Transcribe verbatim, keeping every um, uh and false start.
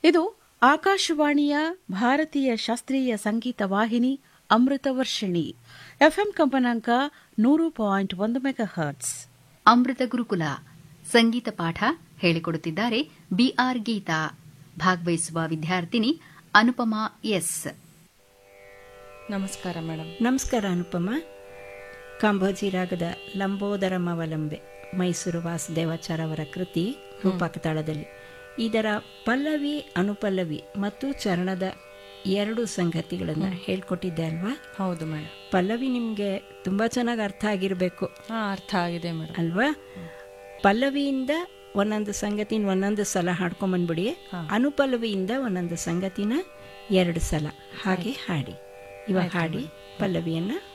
ಇದು ಆಕಾಶವಾಣಿಯ ಭಾರತೀಯ ಶಾಸ್ತ್ರೀಯ ಸಂಗೀತ ವಾಹಿನಿ ಅಮೃತ ವರ್ಷಿಣಿ ಎಫ್ಎಂ ಕಂಪನಾಂಕ ನೂರು ಪಾಯಿಂಟ್ ಒಂದು ಮೆಗಾ ಹರ್ಟ್ಸ್. ಅಮೃತ ಗುರುಕುಲ ಸಂಗೀತ ಪಾಠ ಹೇಳಿಕೊಡುತ್ತಿದ್ದಾರೆ ಬಿಆರ್ ಗೀತಾ. ಭಾಗವಹಿಸುವ ವಿದ್ಯಾರ್ಥಿನಿ ಅನುಪಮಾ ಎಸ್. ನಮಸ್ಕಾರ ಮೇಡಮ್. ನಮಸ್ಕಾರ ಅನುಪಮ. ಕಾಂಬೋಜಿ ರಾಗದ ಲಂಬೋದರಮವಲಂಬೆ ಮೈಸೂರು ವಾಸುದೇವಾಚಾರ್ಯ ಅವರ ಕೃತಿ ರೂಪಕ ತಾಳದಲ್ಲಿ. ಇದರ ಪಲ್ಲವಿ, ಅನುಪಲ್ಲವಿ ಮತ್ತು ಚರಣದ ಎರಡು ಸಂಗತಿಗಳನ್ನು ಹೇಳ್ಕೊಟ್ಟಿದ್ದೆ ಅಲ್ವಾ? ಹೌದು ಮೇಡಮ್. ಪಲ್ಲವಿ ನಿಮಗೆ ತುಂಬಾ ಚೆನ್ನಾಗಿ ಅರ್ಥ ಆಗಿರಬೇಕು. ಹಾ, ಅರ್ಥ ಆಗಿದೆ ಮೇಡಮ್. ಅಲ್ವಾ? ಪಲ್ಲವಿಯಿಂದ ಒಂದೊಂದು ಸಂಗತಿನ ಒಂದೊಂದು ಸಲ ಹಾಡ್ಕೊಂಬಂದ್ಬಿಡಿ. ಅನುಪಲ್ಲವಿಯಿಂದ ಒಂದೊಂದು ಸಂಗತಿನ ಎರಡು ಸಲ ಹಾಗೆ ಹಾಡಿ. ಇವಾಗ ಹಾಡಿ ಪಲ್ಲವಿಯನ್ನ.